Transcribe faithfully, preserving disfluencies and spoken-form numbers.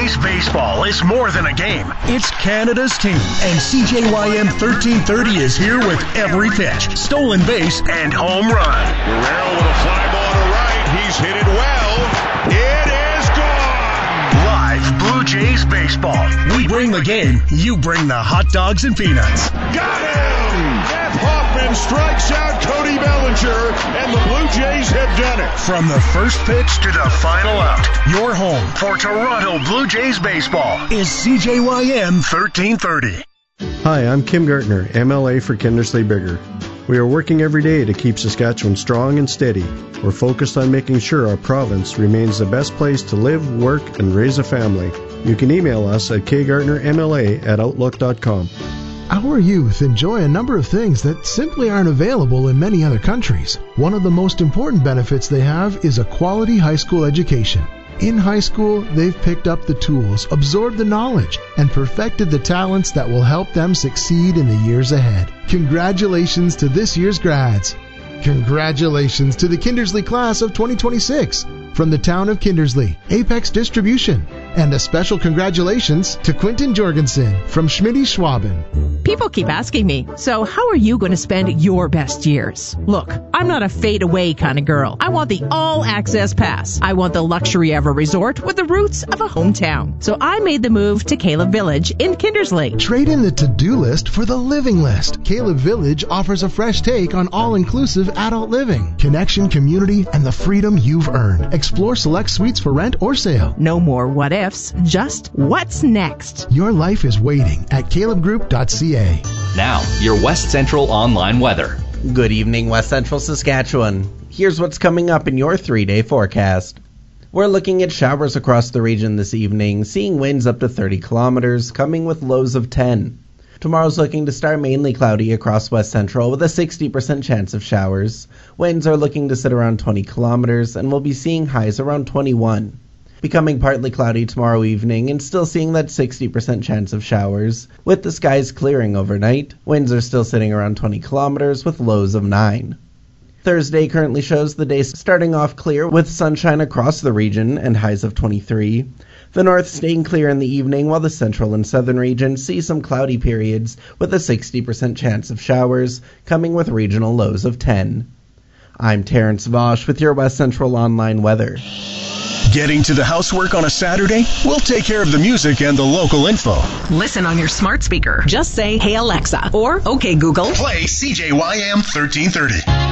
Jays Baseball is more than a game. It's Canada's team. And C J Y M thirteen thirty is here with every pitch, stolen base, and home run. Guerrero with a fly ball to right. He's hit it well. It is gone. Live Blue Jays Baseball. We bring the game. You bring the hot dogs and peanuts. Got him! Jeff Hoffman strikes out Cody Bellinger, and the Blue Jays have done it. From the first pitch to the final out, your home for Toronto Blue Jays Baseball is C J Y M thirteen thirty. Hi, I'm Kim Gartner, M L A for Kindersley Bigger. We are working every day to keep Saskatchewan strong and steady. We're focused on making sure our province remains the best place to live, work, and raise a family. You can email us at k gartner m l a at outlook dot com. Our youth enjoy a number of things that simply aren't available in many other countries. One of the most important benefits they have is a quality high school education. In high school, they've picked up the tools, absorbed the knowledge, and perfected the talents that will help them succeed in the years ahead. Congratulations to this year's grads. Congratulations to the Kindersley class of twenty twenty-six. From the town of Kindersley, Apex Distribution. And a special congratulations to Quentin Jorgensen from Schmitty Schwaben. People keep asking me, so how are you going to spend your best years? Look, I'm not a fade-away kind of girl. I want the all-access pass. I want the luxury of a resort with the roots of a hometown. So I made the move to Caleb Village in Kindersley. Trade in the to-do list for the living list. Caleb Village offers a fresh take on all-inclusive adult living, connection, community, and the freedom you've earned. Explore select suites for rent or sale. No more what-ifs, just what's next. Your life is waiting at caleb group dot c a. Now, your West Central online weather. Good evening, West Central Saskatchewan. Here's what's coming up in your three-day forecast. We're looking at showers across the region this evening, seeing winds up to thirty kilometers, coming with lows of ten. Tomorrow's looking to start mainly cloudy across West Central with a sixty percent chance of showers. Winds are looking to sit around twenty kilometers, and we'll be seeing highs around twenty-one. Becoming partly cloudy tomorrow evening and still seeing that sixty percent chance of showers, with the skies clearing overnight. Winds are still sitting around twenty kilometers with lows of nine. Thursday currently shows the day starting off clear with sunshine across the region and highs of twenty-three. The north staying clear in the evening, while the central and southern regions see some cloudy periods with a sixty percent chance of showers, coming with regional lows of ten. I'm Terrence Vosch with your West Central online weather. Getting to the housework on a Saturday? We'll take care of the music and the local info. Listen on your smart speaker. Just say, "Hey Alexa," or "Okay Google." Play C J Y M thirteen thirty.